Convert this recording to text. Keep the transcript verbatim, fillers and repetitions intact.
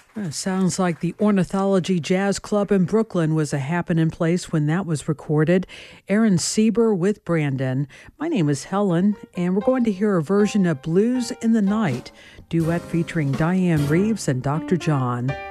Uh, sounds like the Ornithology Jazz Club in Brooklyn was a happening place when that was recorded. Aaron Sieber with Brandon. My name is Helen, and we're going to hear a version of Blues in the Night, duet featuring Diane Reeves and Doctor John.